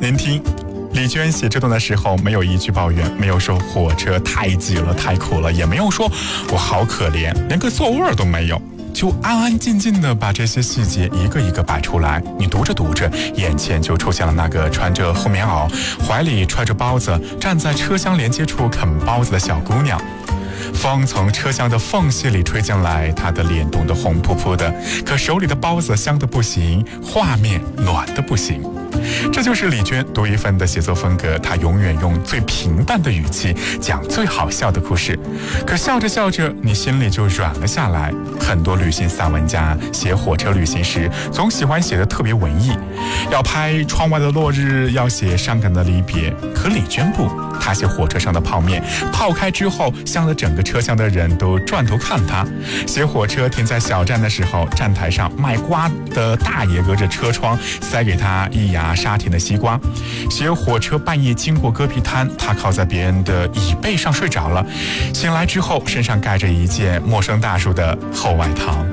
您听，李娟写这段的时候没有一句抱怨，没有说火车太挤了太苦了，也没有说我好可怜，连个座位都没有，就安安静静的把这些细节一个一个摆出来。你读着读着，眼前就出现了那个穿着厚棉袄，怀里揣着包子，站在车厢连接处啃包子的小姑娘。风从车厢的缝隙里吹进来，她的脸冻得红扑扑的，可手里的包子香得不行，画面暖得不行。这就是李娟独一份的写作风格，她永远用最平淡的语气讲最好笑的故事，可笑着笑着，你心里就软了下来。很多旅行散文家写火车旅行时，总喜欢写得特别文艺，要拍窗外的落日，要写伤感的离别。可李娟不，她写火车上的泡面，泡开之后，香得整个车厢的人都转头看她。写火车停在小站的时候，站台上卖瓜的大爷隔着车窗塞给她一牙沙甜的西瓜。写火车半夜经过戈壁滩，她靠在别人的椅背上睡着了，醒来之后身上盖着一件陌生大叔的厚外套。